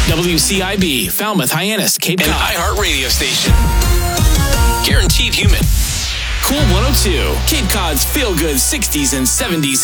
WCIB, Falmouth, Hyannis, Cape Cod. An iHeart radio station. Guaranteed human. Cool 102, Cape Cod's feel-good 60s and 70s